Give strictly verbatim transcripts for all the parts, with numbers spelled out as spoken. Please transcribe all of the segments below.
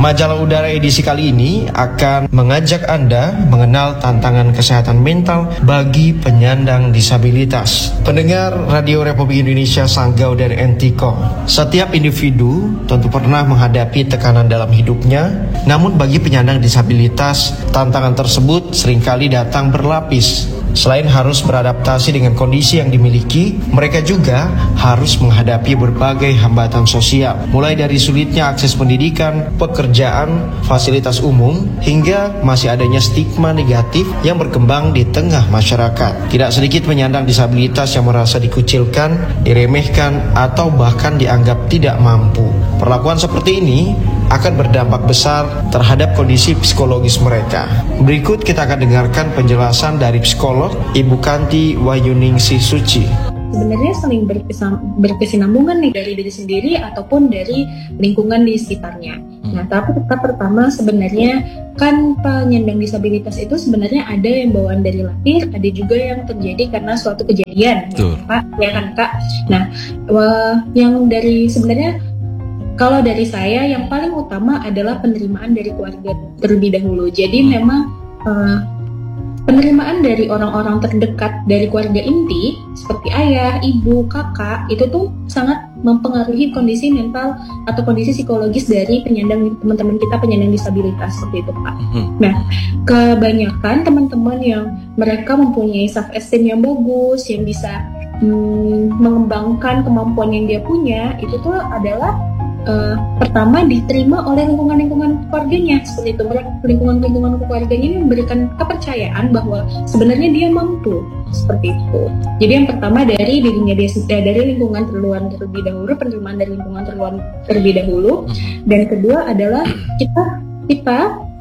Majalah Udara edisi kali ini akan mengajak Anda mengenal tantangan kesehatan mental bagi penyandang disabilitas. Pendengar Radio Republik Indonesia Sanggau dan Entiko, setiap individu tentu pernah menghadapi tekanan dalam hidupnya, namun bagi penyandang disabilitas, tantangan tersebut seringkali datang berlapis. Selain harus beradaptasi dengan kondisi yang dimiliki, mereka juga harus menghadapi berbagai hambatan sosial, mulai dari sulitnya akses pendidikan, pekerjaan, fasilitas umum, hingga masih adanya stigma negatif yang berkembang di tengah masyarakat. Tidak sedikit penyandang disabilitas yang merasa dikucilkan, diremehkan, atau bahkan dianggap tidak mampu. Perlakuan seperti ini akan berdampak besar terhadap kondisi psikologis mereka. Berikut kita akan dengarkan penjelasan dari psikolog Ibu Kanti Wayuningsih Suci. Sebenarnya saling berkesinambungan nih dari diri sendiri ataupun dari lingkungan di sekitarnya. Hmm. Nah, tapi tetap pertama sebenarnya kan penyandang disabilitas itu sebenarnya ada yang bawaan dari lahir, ada juga yang terjadi karena suatu kejadian, Betul. ya, Pak, ya kan Kak. Nah, wah, yang dari sebenarnya kalau dari saya yang paling utama adalah penerimaan dari keluarga terlebih dahulu. Jadi hmm. memang uh, penerimaan dari orang-orang terdekat dari keluarga inti seperti ayah, ibu, kakak itu tuh sangat mempengaruhi kondisi mental atau kondisi psikologis dari penyandang teman-teman kita penyandang disabilitas seperti itu Pak. Hmm. Nah, kebanyakan teman-teman yang mereka mempunyai self esteem yang bagus, yang bisa hmm, mengembangkan kemampuan yang dia punya, itu tuh adalah Uh, pertama diterima oleh lingkungan-lingkungan keluarganya seperti itu. Lingkungan-lingkungan keluarganya ini memberikan kepercayaan bahwa sebenarnya dia mampu seperti itu. Jadi yang pertama dari dirinya dia dari lingkungan terluar terlebih dahulu, penerimaan dari lingkungan terluar terlebih dahulu, dan kedua adalah kita kita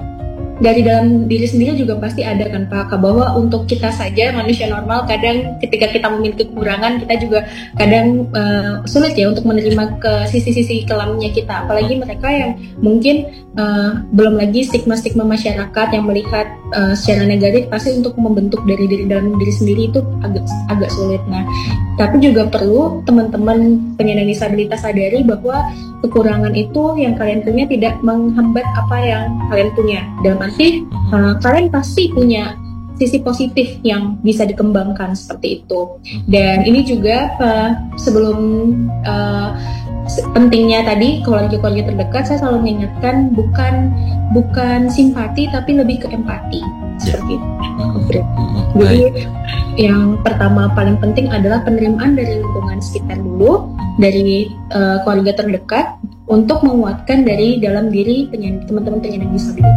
dari dalam diri sendiri juga pasti ada kan Pak, bahwa untuk kita saja manusia normal kadang ketika kita memiliki kekurangan kita juga kadang uh, sulit ya untuk menerima ke sisi-sisi kelamnya kita, apalagi mereka yang mungkin uh, belum lagi stigma-stigma masyarakat yang melihat uh, secara negatif, pasti untuk membentuk dari diri dalam diri sendiri itu agak agak sulit. Nah, tapi juga perlu teman-teman penyandang disabilitas sadari bahwa kekurangan itu yang kalian punya tidak menghambat apa yang kalian punya. Dalam arti uh, kalian pasti punya sisi positif yang bisa dikembangkan seperti itu. Dan ini juga uh, sebelum uh, pentingnya tadi keluarga-keluarga terdekat, saya selalu mengingatkan bukan bukan simpati tapi lebih ke empati seperti itu. Jadi yang pertama paling penting adalah penerimaan dari lingkungan sekitar dulu, dari uh, keluarga terdekat, untuk menguatkan dari dalam diri penyandang, teman-teman penyandang disabilitas.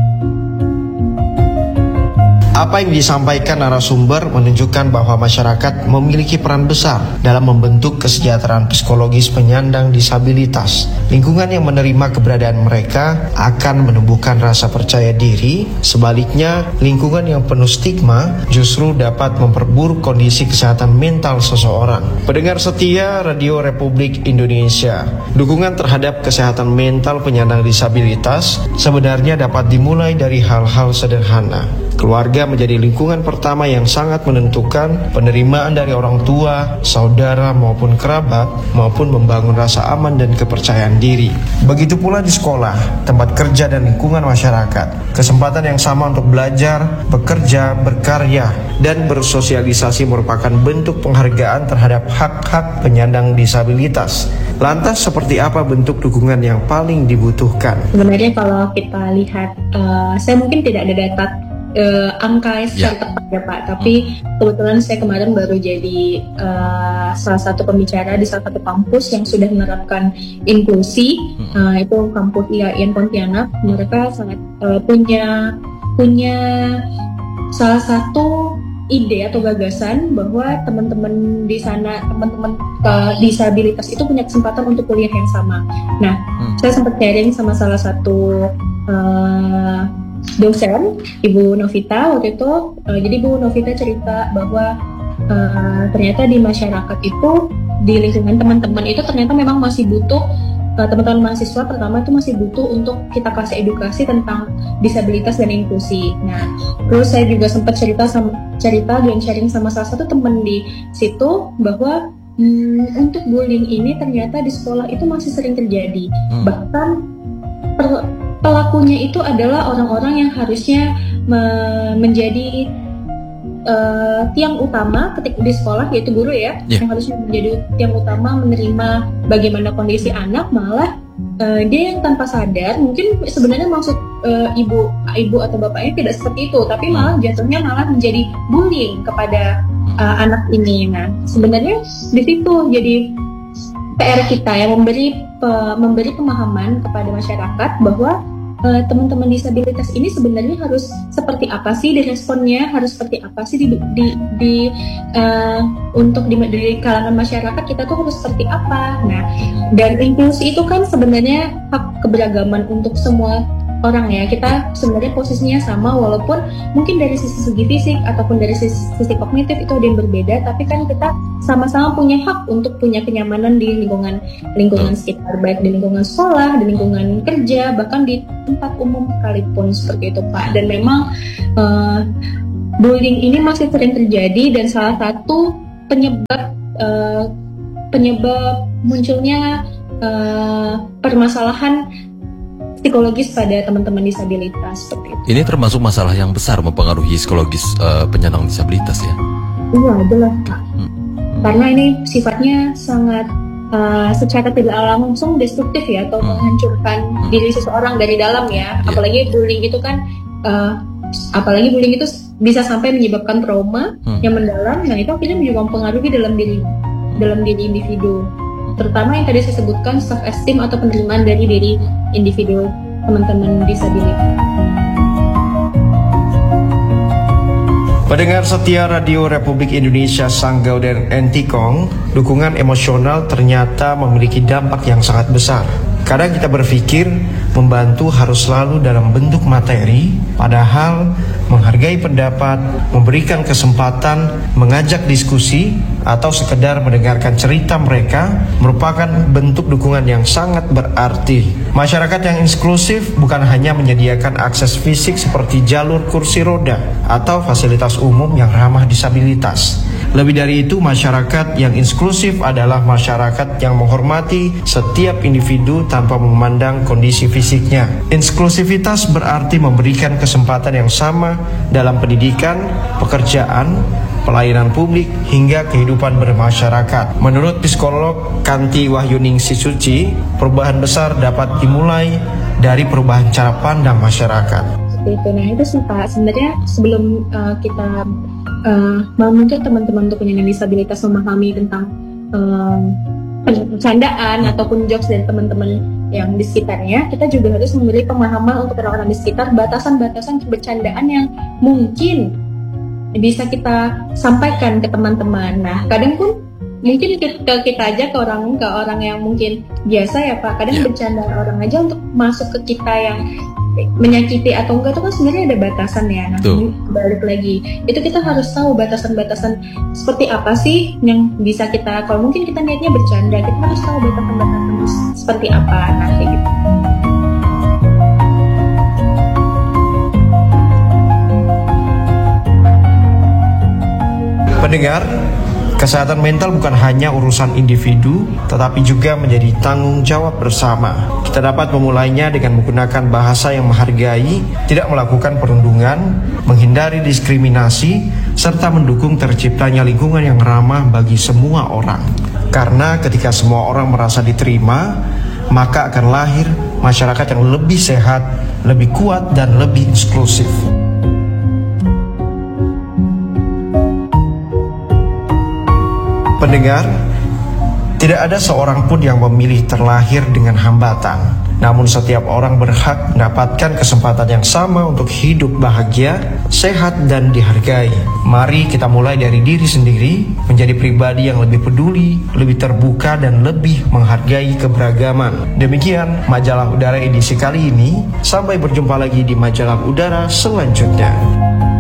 Apa yang disampaikan narasumber menunjukkan bahwa masyarakat memiliki peran besar dalam membentuk kesejahteraan psikologis penyandang disabilitas. Lingkungan yang menerima keberadaan mereka akan menumbuhkan rasa percaya diri. Sebaliknya, lingkungan yang penuh stigma justru dapat memperburuk kondisi kesehatan mental seseorang. Pendengar setia Radio Republik Indonesia, dukungan terhadap kesehatan mental penyandang disabilitas sebenarnya dapat dimulai dari hal-hal sederhana. Keluarga menjadi lingkungan pertama yang sangat menentukan. Penerimaan dari orang tua, saudara maupun kerabat, maupun membangun rasa aman dan kepercayaan diri. Begitu pula di sekolah, tempat kerja dan lingkungan masyarakat. Kesempatan yang sama untuk belajar, bekerja, berkarya, dan bersosialisasi merupakan bentuk penghargaan terhadap hak-hak penyandang disabilitas. Lantas seperti apa bentuk dukungan yang paling dibutuhkan? Sebenarnya kalau kita lihat, uh, saya mungkin tidak ada data Uh, angka secara yeah. tepat ya Pak, tapi kebetulan saya kemarin baru jadi uh, salah satu pembicara di salah satu kampus yang sudah menerapkan inklusi, uh, itu kampus I A I N Pontianak. Mereka sangat uh, punya punya salah satu ide atau gagasan bahwa teman-teman di sana, teman-teman uh, disabilitas itu punya kesempatan untuk kuliah yang sama. Nah, hmm. saya sempat sharing sama salah satu uh, dosen, Ibu Novita waktu itu. Uh, jadi Ibu Novita cerita bahwa uh, ternyata di masyarakat itu, di lingkungan teman-teman itu ternyata memang masih butuh, uh, teman-teman mahasiswa pertama itu masih butuh untuk kita kasih edukasi tentang disabilitas dan inklusi. Nah, terus saya juga sempat cerita sama cerita dan sharing sama salah satu teman di situ bahwa hmm, untuk bullying ini ternyata di sekolah itu masih sering terjadi. Hmm. Bahkan per, pelaku pelakunya itu adalah orang-orang yang harusnya me- menjadi uh, tiang utama ketika di sekolah, yaitu guru ya, yeah. yang harusnya menjadi tiang utama menerima bagaimana kondisi anak, malah uh, dia yang tanpa sadar, mungkin sebenarnya maksud uh, ibu ibu atau bapaknya tidak seperti itu, tapi malah jatuhnya malah menjadi bullying kepada uh, anak ini. Nah, sebenarnya di situ jadi P R kita yang memberi pe, memberi pemahaman kepada masyarakat bahwa uh, teman-teman disabilitas ini sebenarnya harus seperti apa sih diresponnya, harus seperti apa sih di, di, di uh, untuk di, di kalangan masyarakat kita tuh harus seperti apa. Nah, dan inklusi itu kan sebenarnya hak keberagaman untuk semua orang ya. Kita sebenarnya posisinya sama, walaupun mungkin dari sisi segi fisik ataupun dari sisi, sisi kognitif itu ada yang berbeda, tapi kan kita sama-sama punya hak untuk punya kenyamanan di lingkungan lingkungan sekitar, baik di lingkungan sekolah, di lingkungan kerja, bahkan di tempat umum sekalipun, seperti itu Pak. Dan memang uh, bullying ini masih sering terjadi, dan salah satu penyebab uh, penyebab munculnya uh, permasalahan psikologis pada teman-teman disabilitas seperti itu. Ini termasuk masalah yang besar mempengaruhi psikologis uh, penyandang disabilitas ya? Iya, jelas Pak. Hmm. Karena ini sifatnya sangat uh, secara tidak langsung destruktif ya, atau hmm. menghancurkan hmm. diri seseorang dari dalam ya. Yeah. Apalagi bullying itu kan, uh, apalagi bullying itu bisa sampai menyebabkan trauma hmm. yang mendalam. Nah, itu akhirnya juga mempengaruhi dalam diri dalam diri individu. Terutama yang tadi saya sebutkan, self esteem atau penerimaan dari diri individu teman-teman disabilitas. Pendengar setia Radio Republik Indonesia Sanggau dan Entikong, dukungan emosional ternyata memiliki dampak yang sangat besar. Kadang kita berpikir membantu harus selalu dalam bentuk materi, padahal menghargai pendapat, memberikan kesempatan, mengajak diskusi, atau sekedar mendengarkan cerita mereka merupakan bentuk dukungan yang sangat berarti. Masyarakat yang inklusif bukan hanya menyediakan akses fisik seperti jalur kursi roda atau fasilitas umum yang ramah disabilitas. Lebih dari itu, masyarakat yang inklusif adalah masyarakat yang menghormati setiap individu tanpa memandang kondisi fisiknya. Inklusivitas berarti memberikan kesempatan yang sama dalam pendidikan, pekerjaan, pelayanan publik, hingga kehidupan bermasyarakat. Menurut psikolog Kanti Wahyuningsi Suci, perubahan besar dapat dimulai dari perubahan cara pandang masyarakat. Seperti itu. Nah, itu sih Pak, sebenarnya sebelum uh, kita uh, menuntut teman-teman untuk penyandang disabilitas memahami tentang uh, bercandaan ataupun jokes dari teman-teman yang di sekitarnya, kita juga harus memberi pemahaman untuk orang-orang di sekitar batasan-batasan bercandaan yang mungkin bisa kita sampaikan ke teman-teman. Nah, kadang pun mungkin kita, kita aja ke orang ke orang yang mungkin biasa ya Pak, kadang yeah. bercanda orang aja untuk masuk ke kita yang menyakiti atau enggak itu kan sebenarnya ada batasan ya. Nah, Tuh. balik lagi itu kita harus tahu batasan-batasan seperti apa sih yang bisa kita, kalau mungkin kita niatnya bercanda, kita harus tahu batasan-batasan seperti apa. Nah, kayak gitu. Pendengar, kesehatan mental bukan hanya urusan individu, tetapi juga menjadi tanggung jawab bersama. Kita dapat memulainya dengan menggunakan bahasa yang menghargai, tidak melakukan perundungan, menghindari diskriminasi, serta mendukung terciptanya lingkungan yang ramah bagi semua orang. Karena ketika semua orang merasa diterima, maka akan lahir masyarakat yang lebih sehat, lebih kuat, dan lebih inklusif. Pendengar, tidak ada seorang pun yang memilih terlahir dengan hambatan. Namun setiap orang berhak mendapatkan kesempatan yang sama untuk hidup bahagia, sehat, dan dihargai. Mari kita mulai dari diri sendiri, menjadi pribadi yang lebih peduli, lebih terbuka, dan lebih menghargai keberagaman. Demikian Majalah Udara edisi kali ini. Sampai berjumpa lagi di Majalah Udara selanjutnya.